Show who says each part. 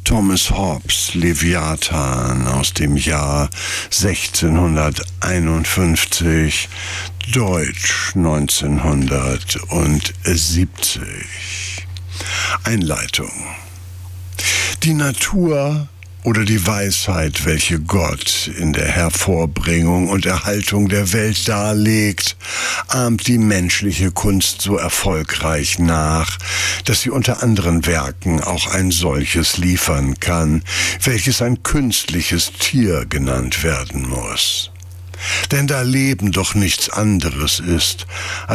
Speaker 1: Thomas Hobbes, Leviathan aus dem Jahr 1651, Deutsch 1970. Einleitung. Die Natur oder die Weisheit, welche Gott in der Hervorbringung und Erhaltung der Welt darlegt, ahmt die menschliche Kunst so erfolgreich nach, dass sie unter anderen Werken auch ein solches liefern kann, welches ein künstliches Tier genannt werden muss. Denn da Leben doch nichts anderes ist